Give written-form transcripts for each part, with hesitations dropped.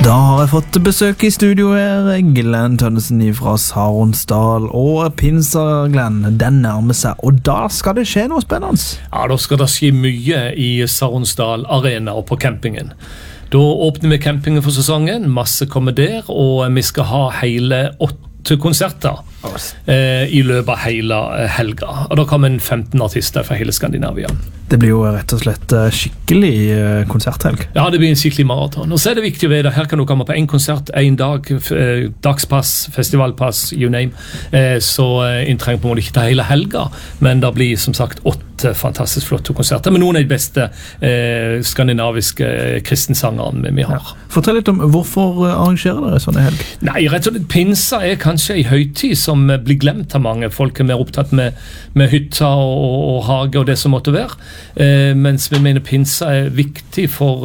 Da har jeg fått besøk I studio her, Glenn Tønnesen fra Saronsdal, og Pinsa, Glenn, den nærmer seg, og da skal det skje noe spennende. Ja, da skal det skje mye I Saronsdal Arena og på campingen. Da åpner vi campingen for sesongen, masse kommer der, og vi skal ha hele 8 konserter I løpet av hele helga. Og da kommer 15 artister fra hele Skandinavia. Det blir jo rett og slett skikkelig konserthelg. Ja, det blir en skikkelig maraton. Og så det viktig å vite, her kan du komme på en konsert, en dag, dagspass, festivalpass, you name. Så en trenger på en måte ikke ta hele helga, men det blir som sagt 8 fantastisk flotte konserter, med noen av de beste skandinaviske kristensangerne vi har. Fortell litt om hvorfor arrangerer dere sånne helg? Nei, rett og slett pinsa kanskje en høytid som blir glemt av mange. Folk mer opptatt med hytta og hage og det som måtte være. Mens vi mener pinsa viktig for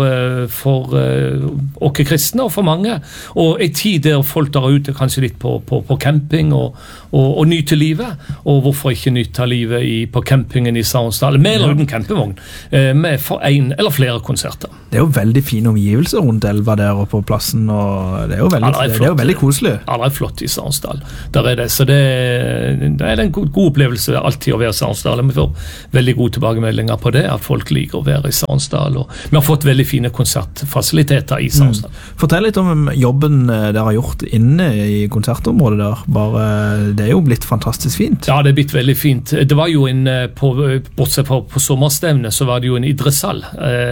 oss kristne og for mange. Og en tid der folk der ute kanskje litt på camping og nyte livet. Og hvorfor ikke nyte livet på campingen I Saronsdal, med eller uten campingvogn, med for en eller flere konserter. Det jo veldig fine omgivelser rundt elva der og på plassen, og det jo veldig, det jo veldig koselig. Ja, det flott I Saronsdal. Der det, så det en god opplevelse alltid å være I Saronsdal. Vi får veldig gode tilbakemeldinger på det, at folk liker å være I Saronsdal, og vi har fått veldig fine konsertfasiliteter I Saronsdal. Fortell litt om jobben dere har gjort inne I konsertområdet der. Bare, det jo blitt fantastisk fint. Ja, det blitt veldig fint. Det var jo bortsett fra på sommerstevnet, så var det jo en idrettshall.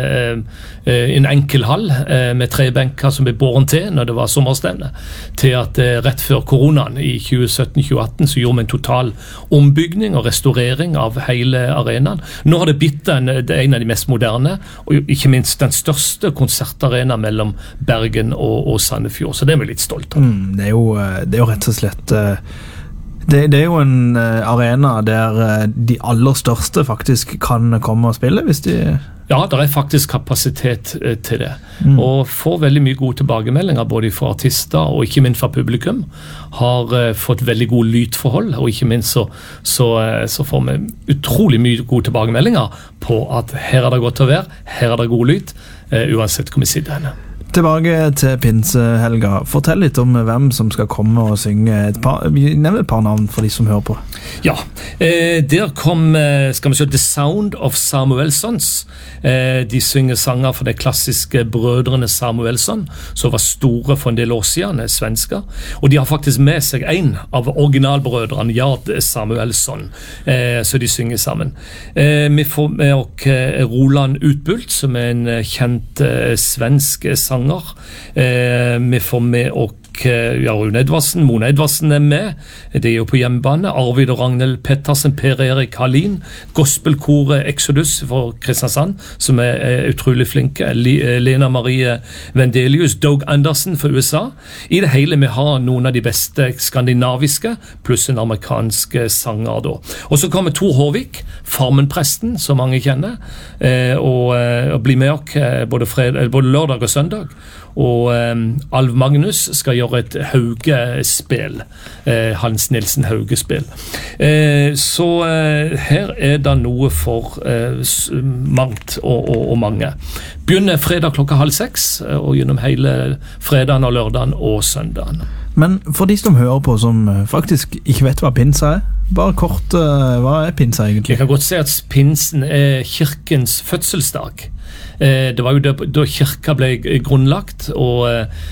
En enkel hall med 3 benker som ble båren til når det var sommerstevne. Til at rett før koronaen I 2017-2018 så gjorde vi en total ombygning og restaurering av hele arenaen. Nå har det blitt en av de mest moderne, og ikke minst den største konsertarena mellom Bergen og Sandefjord. Så det vi litt stolt av. Det jo rett og slett... Det jo en arena der de aller største faktisk kan komme og spille, hvis de... Ja, det faktisk kapasitet til det. Og får veldig mye gode tilbakemeldinger, både fra artister og ikke minst fra publikum. Har fått veldig gode lydforhold, og ikke minst så får vi utrolig mye gode tilbakemeldinger på at her det godt å være, her det god lyd, uansett hvor vi sitter henne. Tilbake til pinsehelga. Fortell litt om hvem som skal komme og synge nevn et par navn for de som hører på. Ja, der kom, skal vi se, The Sound of Samuelsons. De synger sanger for de klassiske brødrene Samuelsson, som var store for en del år siden, svensker. Og de har faktisk med seg en av originalbrødrene, Jard Samuelsson, så de synger sammen. Vi får med oss Roland Utbult, som en kjent svensk sanger. Vi får med oss Rune Edvardsen, Mona Edvardsen med. Det jo på hjemmebane. Arvid og Ragnhild Pettersen, Per Erik Hallin, gospelkoret Exodus for Kristiansand, som utrolig flinke. Lena Marie Vendelius, Doug Anderson for USA. I det hele vi har noen av de beste skandinaviske, pluss en amerikansk sanger da. Og så kommer Tor Håvik, Farmenpresten, som mange kjenner, og blir med oss både lørdag og søndag. Og Alv Magnus skal gjøre et Hauge-spil, Hans Nilsen Hauge-spil. Så her det noe for mangt og mange. Begynner fredag 5:30, og gjennom hele fredagen og lørdagen og søndagen. Men for de som hører på, som faktisk ikke vet hva pinsa bare kort, hva pinsa egentlig? Jeg kan godt si at pinsen kirkens fødselsdag. Det var jo da kirka ble grunnlagt, og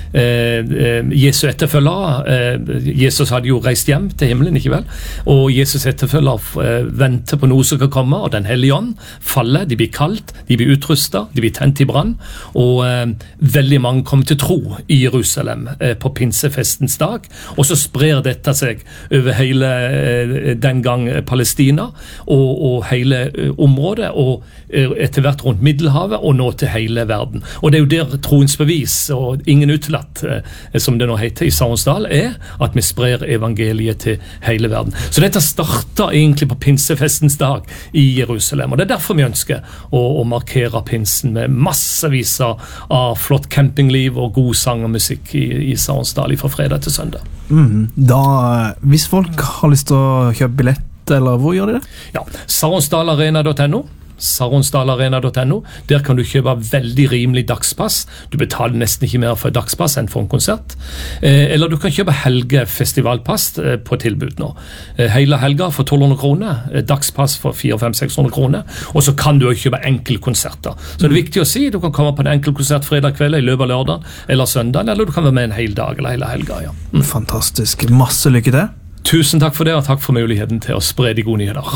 Jesu etterfølgere, Jesus hadde jo reist hjem til himmelen, ikke vel? Og Jesus etterfølgere venter på noe som kan komme, og den hellige ånd faller, de blir kalt, de blir utrustet, de blir tent I brann, og veldig mange kommer til tro I Jerusalem på pinsefestens dag, og så sprer dette seg over hele den gang Palestina, og hele området, og etter hvert rundt Middelhavet, og nå til hele verden. Og det jo der troens bevis, og ingen utelatt, som det nå heter I Saronsdal, at vi sprer evangeliet til hele verden. Så dette startet egentlig på pinsefestens dag I Jerusalem, og det derfor vi ønsker å markere pinsen med massevis av flott campingliv og god sang og musikk I Saronsdal fra fredag til søndag. Da, hvis folk har lyst til å kjøpe billett, eller hvor gjør de det? Ja, saronsdalarena.no saronsdalarena.no. Der kan du kjøpe veldig rimelig dagspass. Du betaler nesten ikke mer for dagspass enn for en konsert. Eller du kan kjøpe helgefestivalpass på tilbud nå. Hele helga for 1200 kroner, dagspass for 400-500-600 kroner, og så kan du også kjøpe enkeltkonserter. Så det er viktig å si, du kan komme på en enkeltkonsert fredag kveld, i løpet av lørdag eller søndag, eller du kan være med en hel dag eller hele helga. Ja. Fantastisk. Masse lykke til. Tusen takk for det, og takk for muligheten til å spre de gode nyheter.